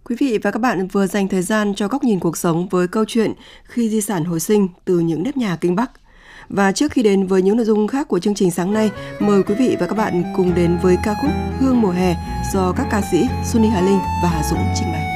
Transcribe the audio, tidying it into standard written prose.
Quý vị và các bạn vừa dành thời gian cho góc nhìn cuộc sống với câu chuyện Khi di sản hồi sinh từ những nếp nhà Kinh Bắc. Và trước khi đến với những nội dung khác của chương trình sáng nay, mời quý vị và các bạn cùng đến với ca khúc Hương mùa hè do các ca sĩ Sunny Hà Linh và Hà Dũng trình bày.